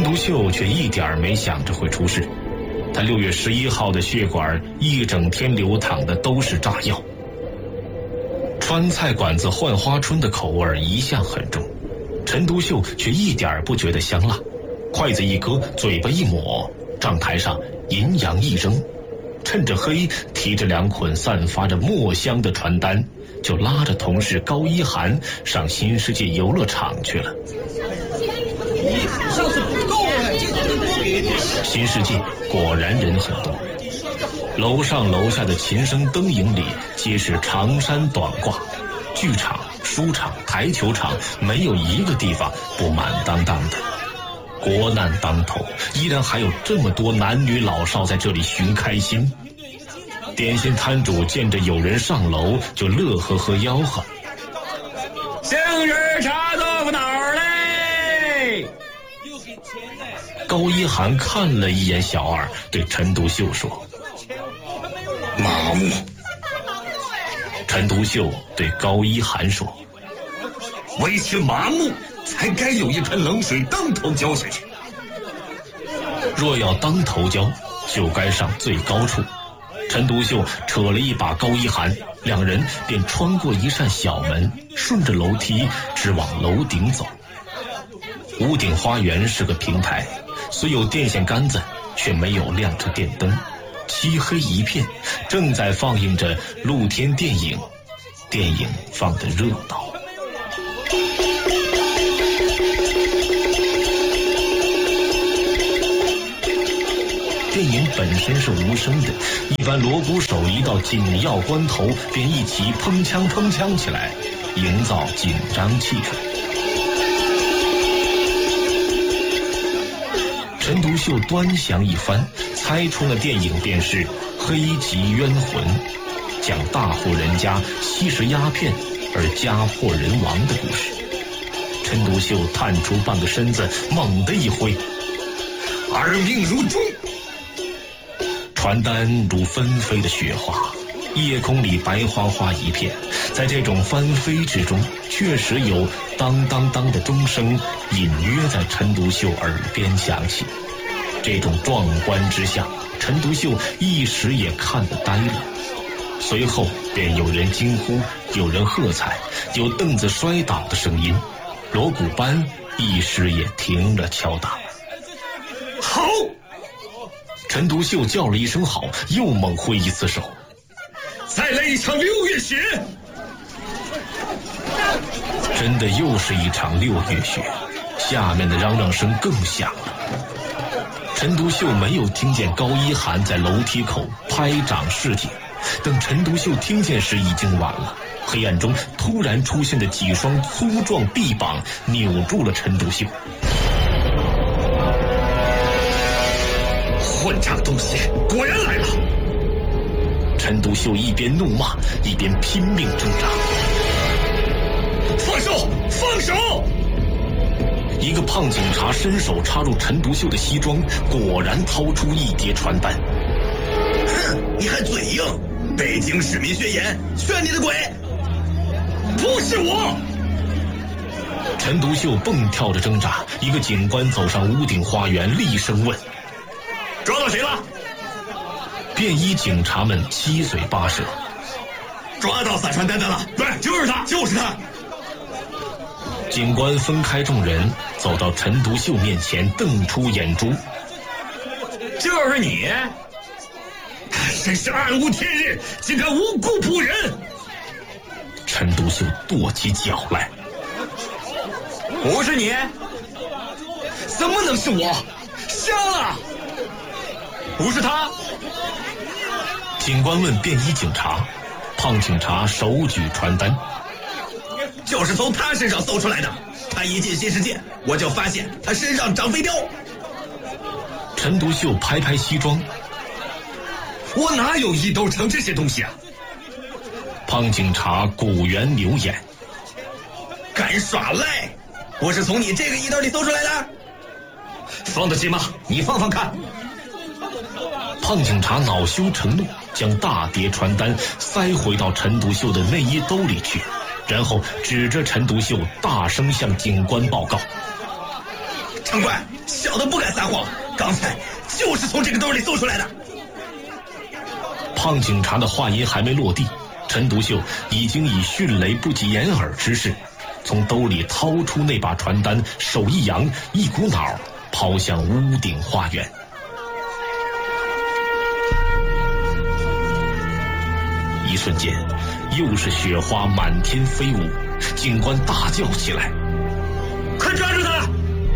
独秀却一点没想着会出事。他6月11号的血管一整天流淌的都是炸药。川菜馆子浣花春的口味一向很重，陈独秀却一点不觉得香辣，筷子一搁，嘴巴一抹，账台上银洋一扔，趁着黑提着2捆散发着墨香的传单，就拉着同事高一涵上新世界游乐场去了。新世界果然人很多，楼上楼下的琴声灯影里皆是长衫短褂，剧场、书场、台球场没有一个地方不满当当的。国难当头，依然还有这么多男女老少在这里寻开心。点心摊主见着有人上楼，就乐呵呵吆喝：“ 杏仁茶豆腐脑嘞！” 高一涵看了一眼小二，对陈独秀说：“ 麻木。” 陈独秀对高一涵说：“ 为其麻木，才该有一盆冷水当头浇下去。 若要当头浇，就该上最高处。”陈独秀扯了一把高一涵，2人便穿过一扇小门，顺着楼梯直往楼顶走。屋顶花园是个平台，虽有电线杆子，却没有亮着电灯，漆黑一片，正在放映着露天电影，电影放得热闹。电影本身是无声的，一般锣鼓手一到紧要关头便一起砰锵砰锵起来，营造紧张气氛。陈独秀端详一番，猜出了电影便是《黑吉冤魂》，讲大户人家吸食鸦片而家破人亡的故事。陈独秀探出半个身子，猛地一挥， 而命如中。 传单如纷飞的雪花，夜空里白花花一片，在这种翻飞之中，确实有当当当的钟声隐约在陈独秀耳边响起。这种壮观之下，陈独秀一时也看得呆了。随后便有人惊呼，有人喝彩，有凳子摔倒的声音，锣鼓班一时也停了敲打。 好！ 陈独秀叫了一声好，又猛挥一次手。 再来一场6月雪！ 真的又是一场6月雪，下面的嚷嚷声更响了。陈独秀没有听见高一涵在楼梯口拍掌示警，等陈独秀听见时已经晚了。黑暗中突然出现的几双粗壮臂膀扭住了陈独秀。 混账东西，果然来了！ 陈独秀一边怒骂，一边拼命挣扎。 放手！放手！ 一个胖警察伸手插入陈独秀的西装，果然掏出一叠传单。 哼，你还嘴硬！北京市民宣言，劝你的鬼！不是我！ 陈独秀蹦跳着挣扎，一个警官走上屋顶花园，厉声问：“ 抓到谁了？” 便衣警察们七嘴八舌：“ 抓到撒传单的了，对，就是他，就是他。” 警官分开众人，走到陈独秀面前，瞪出眼珠：“ 就是你！ 真是暗无天日，竟敢无故捕人！” 陈独秀跺起脚来：“ 不是你？ 怎么能是我？瞎了！ 不是他？” 警官问便衣警察，胖警察手举传单：“ 就是从他身上搜出来的。他一进新世界，我就发现他身上长飞镖。” 陈独秀拍拍西装：“ 我哪有衣兜藏这些东西啊？” 胖警察鼓圆牛眼：“ 敢耍赖！我是从你这个衣兜里搜出来的，放得起吗？你放放看。” 胖警察恼羞成怒，将大叠传单塞回到陈独秀的内衣兜里去，然后指着陈独秀大声向警官报告：“查长官，小的不敢撒谎，刚才就是从这个兜里搜出来的。 胖警察的话音还没落地，陈独秀已经以迅雷不及掩耳之势从兜里掏出那把传单，手一扬，一股脑抛向屋顶花园。一瞬间，又是雪花满天飞舞，警官大叫起来：“ 快抓住他！”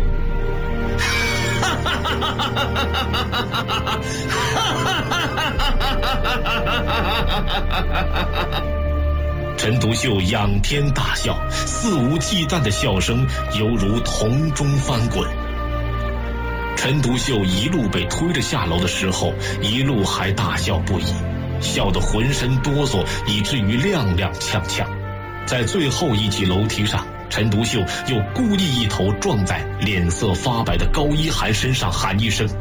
陈独秀仰天大笑，肆无忌惮的笑声犹如铜钟翻滚。陈独秀一路被推着下楼的时候，一路还大笑不已，笑得浑身哆嗦，以至于踉踉跄跄。在最后一级楼梯上，陈独秀又故意一头撞在脸色发白的高一涵身上，喊一声：“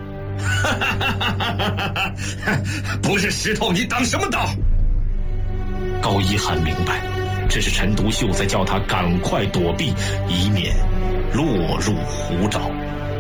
不是石头，你挡什么挡？” 高一涵明白，这是陈独秀在叫他赶快躲避，以免落入虎爪。